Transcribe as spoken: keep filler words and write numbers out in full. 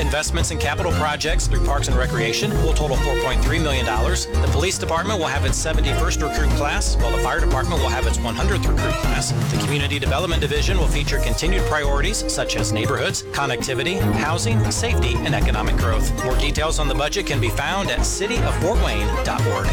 Investments in capital projects through Parks and Recreation will total four point three million dollars. The Police Department will have its seventy-first recruit class, while the Fire Department will have its one hundredth recruit class. The Community Development Division will feature continued priorities such as neighborhoods, connectivity, housing, safety, and economic growth. More details on the budget can be found at city of fort wayne dot org.